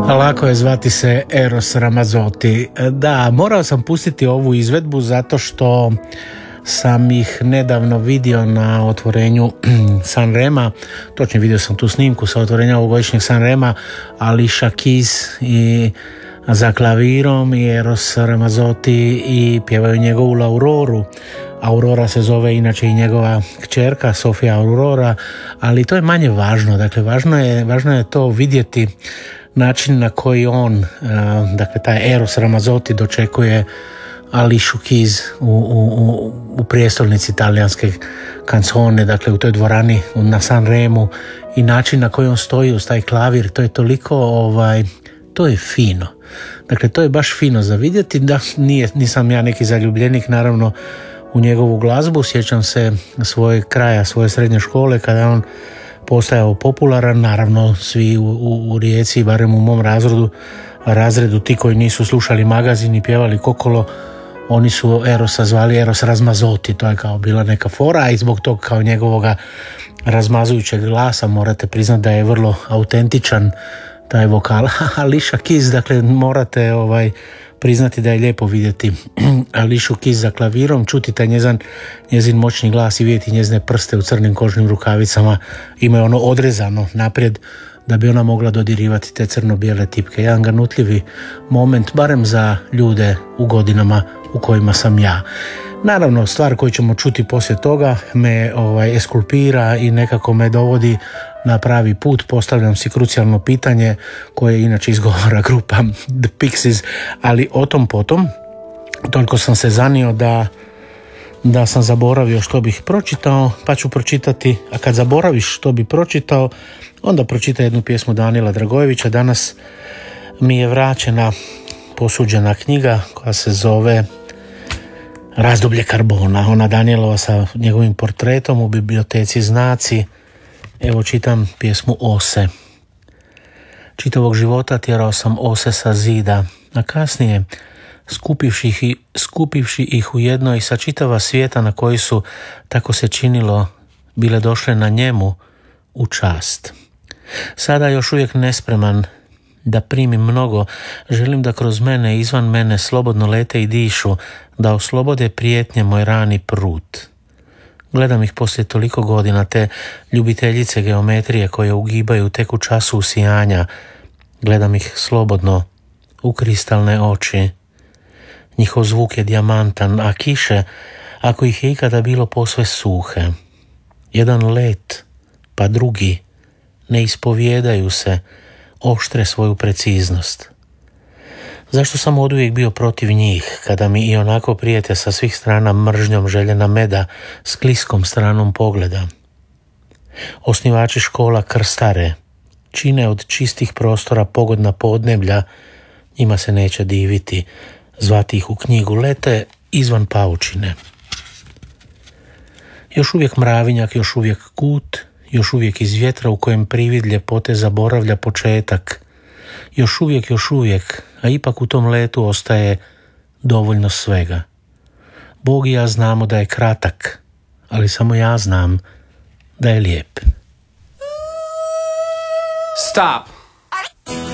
Lako je zvati se Eros Ramazzotti. Da, morao sam pustiti ovu izvedbu zato što sam ih nedavno vidio na otvorenju Sanrema. Točno vidio sam tu snimku sa otvorenja ovogodišnjeg Sanrema, Alicia Keys i za klavirom i Eros Ramazzotti i pjevaju njegovu L'Auroru. Aurora se zove inače i njegova kćerka Sofia Aurora, ali to je manje važno. Dakle, važno je to vidjeti način na koji on, dakle taj Eros Ramazzotti dočekuje Alicia Keys u prijestolnici talijanske kancone, dakle u toj dvorani na Sanremu, i način na koji on stoji uz taj klavir, to je toliko to je fino. Dakle, to je baš fino za vidjeti. Da, nisam ja neki zaljubljenik naravno u njegovu glazbu. Sjećam se svoje srednje škole kada je on postajao popularan. Naravno svi u Rijeci, barem u mom razredu, ti koji nisu slušali magazin i pjevali kokolo, oni su Erosa zvali Eros Ramazzotti. To je kao bila neka fora i zbog tog kao njegovoga razmazujućeg glasa morate priznati da je vrlo autentičan taj vokal. Alicia Keys, dakle morate priznati da je lijepo vidjeti Alicia Keys za klavirom, čuti taj njezin moćni glas i vidjeti njezine prste u crnim kožnim rukavicama. Ima ono odrezano naprijed da bi ona mogla dodirivati te crno-bijele tipke. Jedan ganutljivi moment, barem za ljude u godinama u kojima sam ja. Naravno, stvar koju ćemo čuti poslije toga me eskulpira i nekako me dovodi na pravi put. Postavljam si krucijalno pitanje koje inače izgovara grupa The Pixies, ali o tom potom. Toliko sam se zanio da sam zaboravio što bih pročitao, pa ću pročitati, a kad zaboraviš što bi pročitao, onda pročitaj jednu pjesmu Danila Dragojevića. Danas mi je vraćena posuđena knjiga koja se zove Razdoblje karbona, ona Danielova sa njegovim portretom u biblioteci Znaci. Evo čitam pjesmu Ose. Čitavog života tjerao sam ose sa zida, a kasnije skupivši ih u jedno i sa čitava svijeta na koji su, tako se činilo, bile došle na njemu u čast. Sada još uvijek nespreman da primim mnogo, želim da kroz mene, izvan mene, slobodno lete i dišu, da oslobode prijetnje moj rani prut. Gledam ih poslije toliko godina, te ljubiteljice geometrije koje ugibaju tek u času usijanja. Gledam ih slobodno u kristalne oči. Njihov zvuk je dijamantan, a kiše, ako ih je ikada bilo, posve suhe. Jedan let, pa drugi, ne ispovijedaju se, oštre svoju preciznost. Zašto sam oduvijek bio protiv njih, kada mi i onako prijete sa svih strana mržnjom željena meda s kliskom stranom pogleda? Osnivači škola krstare, čine od čistih prostora pogodna podneblja, njima se neće diviti, zvati ih u knjigu, lete izvan paučine. Još uvijek mravinjak, još uvijek kut, još uvijek iz vjetra u kojem privid ljepote zaboravlja početak. Još uvijek, a ipak u tom letu ostaje dovoljno svega. Bog i ja znamo da je kratak, ali samo ja znam da je lijep. Stop!